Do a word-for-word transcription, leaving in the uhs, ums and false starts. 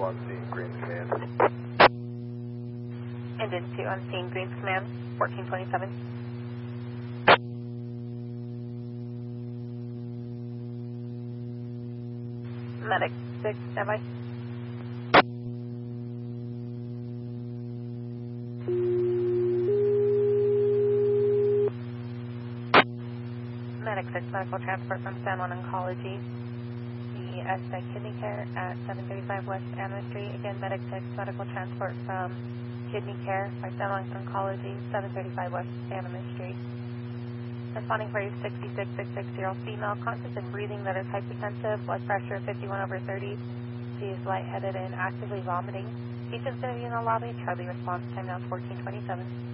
two on scene, Green's Command. Engine two on scene, Green's Command, fourteen twenty-seven. Medic six, standby. Medic six, medical transport from San Juan Oncology. The S D Kidney Care at seven thirty-five West Anna Street. Again, Medic six, medical transport from Kidney Care by San Juan Oncology, seven thirty-five West Anna Street. Responding for a sixty-six six sixty, female, conscious and breathing that is hypertensive, blood pressure fifty-one over thirty. She is lightheaded and actively vomiting. Patient's going to be in the lobby. Charlie response time now fourteen twenty-seven.